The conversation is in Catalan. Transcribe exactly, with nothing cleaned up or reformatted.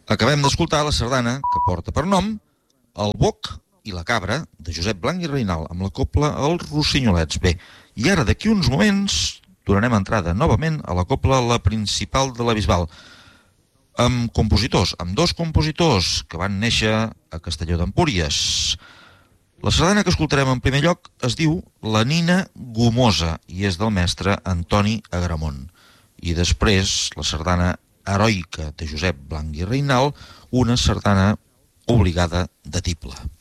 Acabem d'escoltar la sardana que porta per nom El boc i la cabra, de Josep Blanch i Reinal, amb la copla Els Rossinyolets. Bé, i ara d'aquí uns moments donarem entrada novament a la copla La Principal de la Bisbal, amb compositors, amb dos compositors que van néixer a Castelló d'Empúries. La sardana que escoltarem en primer lloc es diu La Nina Gomosa i és del mestre Antoni Agramont. I després la sardana heroica de Josep Blanch i Reinal, una sardana obligada de tible.